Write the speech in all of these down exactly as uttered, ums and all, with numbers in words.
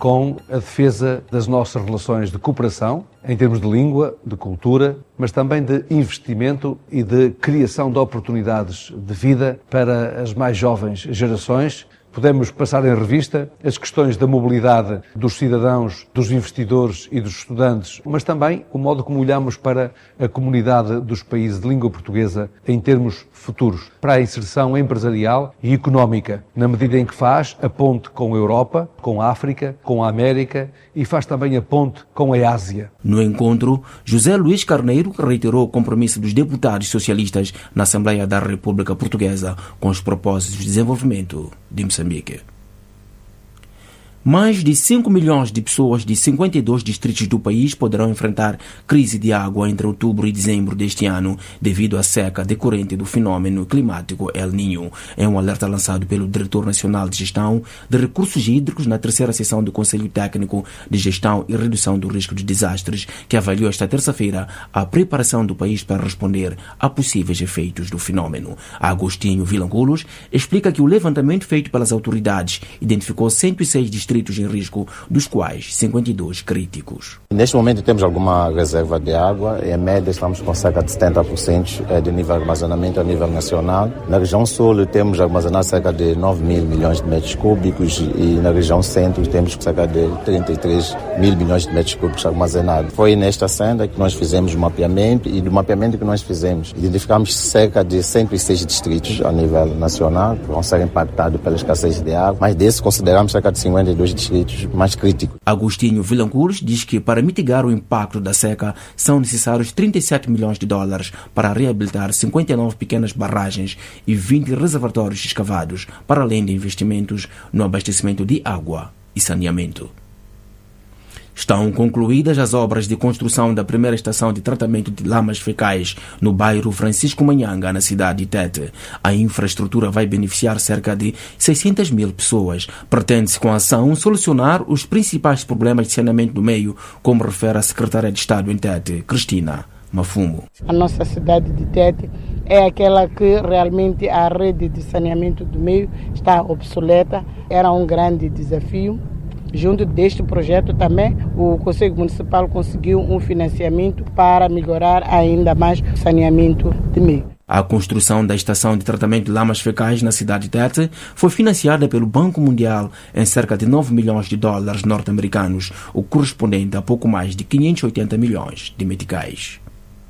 com a defesa das nossas relações de cooperação, em termos de língua, de cultura, mas também de investimento e de criação de oportunidades de vida para as mais jovens gerações. Podemos passar em revista as questões da mobilidade dos cidadãos, dos investidores e dos estudantes, mas também o modo como olhamos para a comunidade dos países de língua portuguesa em termos futuros, para a inserção empresarial e económica, na medida em que faz a ponte com a Europa, com a África, com a América e faz também a ponte com a Ásia. No encontro, José Luís Carneiro reiterou o compromisso dos deputados socialistas na Assembleia da República Portuguesa com os propósitos de desenvolvimento de Moçambique. Mais de cinco milhões de pessoas de cinquenta e dois distritos do país poderão enfrentar crise de água entre outubro e dezembro deste ano devido à seca decorrente do fenômeno climático El Niño. É um alerta lançado pelo Diretor Nacional de Gestão de Recursos Hídricos na terceira sessão do Conselho Técnico de Gestão e Redução do Risco de Desastres, que avaliou esta terça-feira a preparação do país para responder a possíveis efeitos do fenômeno. Agostinho Vilanculos explica que o levantamento feito pelas autoridades identificou cento e seis distritos em risco, dos quais cinquenta e dois críticos. Neste momento temos alguma reserva de água, em média estamos com cerca de setenta por cento de nível de armazenamento a nível nacional. Na região sul temos armazenado cerca de nove mil milhões de metros cúbicos e na região centro temos cerca de trinta e três mil milhões de metros cúbicos armazenados. Foi nesta senda que nós fizemos o mapeamento e do mapeamento que nós fizemos identificamos cerca de cento e seis distritos a nível nacional que vão ser impactados pela escassez de água, mas desses consideramos cerca de cinquenta e dois distritos mais críticos. Agostinho Vilanculos diz que para mitigar o impacto da seca são necessários trinta e sete milhões de dólares para reabilitar cinquenta e nove pequenas barragens e vinte reservatórios escavados, para além de investimentos no abastecimento de água e saneamento. Estão concluídas as obras de construção da primeira estação de tratamento de lamas fecais no bairro Francisco Manhanga, na cidade de Tete. A infraestrutura vai beneficiar cerca de seiscentas mil pessoas. Pretende-se com a ação solucionar os principais problemas de saneamento do meio, como refere a secretária de Estado em Tete, Cristina Mafumo. A nossa cidade de Tete é aquela que realmente a rede de saneamento do meio está obsoleta. Era um grande desafio. Junto deste projeto também, o Conselho Municipal conseguiu um financiamento para melhorar ainda mais o saneamento de meio. A construção da estação de tratamento de lamas fecais na cidade de Tete foi financiada pelo Banco Mundial em cerca de nove milhões de dólares norte-americanos, o correspondente a pouco mais de quinhentos e oitenta milhões de meticais.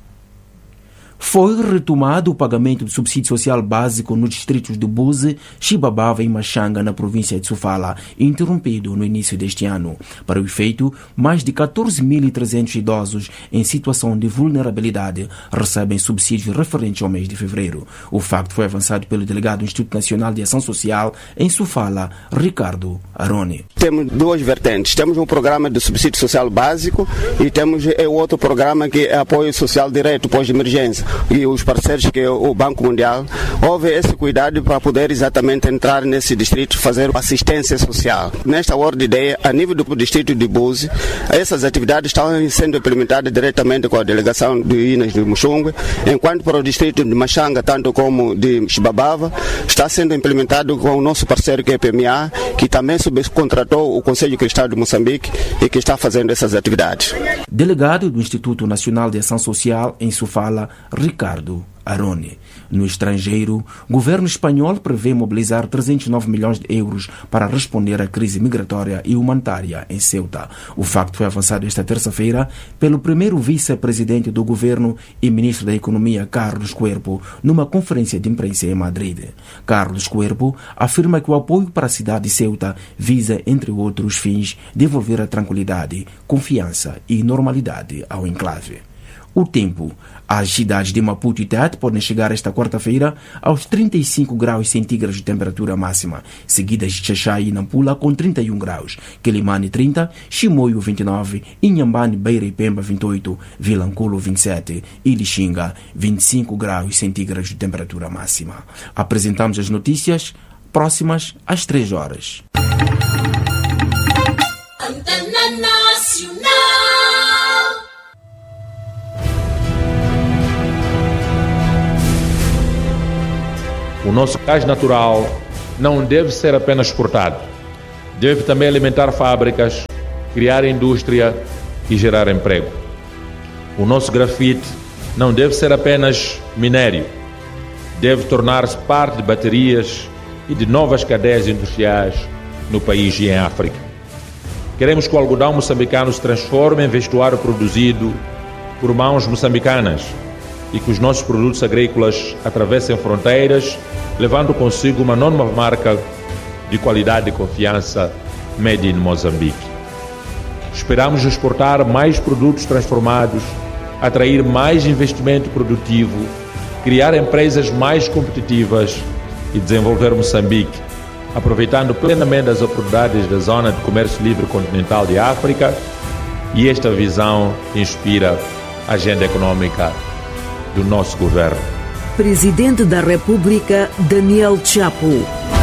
Foi retomado o pagamento do subsídio social básico nos distritos de Buzi, Chibabava e Machanga, na província de Sofala, interrompido no início deste ano. Para o efeito, mais de catorze mil e trezentos idosos em situação de vulnerabilidade recebem subsídios referentes ao mês de fevereiro. O facto foi avançado pelo delegado do Instituto Nacional de Ação Social em Sofala, Ricardo Arone. Temos duas vertentes. Temos um programa de subsídio social básico e temos é, outro programa que é apoio social direto pós-emergência. E os parceiros que é o Banco Mundial, houve esse cuidado para poder exatamente entrar nesse distrito e fazer assistência social. Nesta ordem de ideia, a nível do distrito de Buzi, essas atividades estão sendo implementadas diretamente com a delegação de Inas de Muxungue, enquanto para o distrito de Machanga, tanto como de Chibabava, está sendo implementado com o nosso parceiro que é a P M A, que também subcontratou o Conselho Cristão de Moçambique e que está fazendo essas atividades. Delegado do Instituto Nacional de Ação Social em Sofala, Ricardo Arone. No estrangeiro, o governo espanhol prevê mobilizar trezentos e nove milhões de euros para responder à crise migratória e humanitária em Ceuta. O facto foi avançado esta terça-feira pelo primeiro vice-presidente do governo e ministro da Economia, Carlos Cuerpo, numa conferência de imprensa em Madrid. Carlos Cuerpo afirma que o apoio para a cidade de Ceuta visa, entre outros fins, devolver a tranquilidade, confiança e normalidade ao enclave. O tempo. As cidades de Maputo e Tete podem chegar esta quarta-feira aos trinta e cinco graus centígrados de temperatura máxima, seguidas de Xaxai e Nampula com trinta e um graus, Quelimane trinta, Chimoio vinte e nove, Inhambane, Beira e Pemba vinte e oito, Vilanculo vinte e sete e Lixinga vinte e cinco graus centígrados de temperatura máxima. Apresentamos as notícias próximas às três horas. Antena Nacional. O nosso gás natural não deve ser apenas exportado. Deve também alimentar fábricas, criar indústria e gerar emprego. O nosso grafite não deve ser apenas minério, deve tornar-se parte de baterias e de novas cadeias industriais no país e em África. Queremos que o algodão moçambicano se transforme em vestuário produzido por mãos moçambicanas e que os nossos produtos agrícolas atravessem fronteiras, levando consigo uma nova marca de qualidade e confiança made in Moçambique. Esperamos exportar mais produtos transformados, atrair mais investimento produtivo, criar empresas mais competitivas e desenvolver Moçambique, aproveitando plenamente as oportunidades da Zona de Comércio Livre Continental de África, e esta visão inspira a agenda econômica do nosso governo. Presidente da República, Daniel Chapo.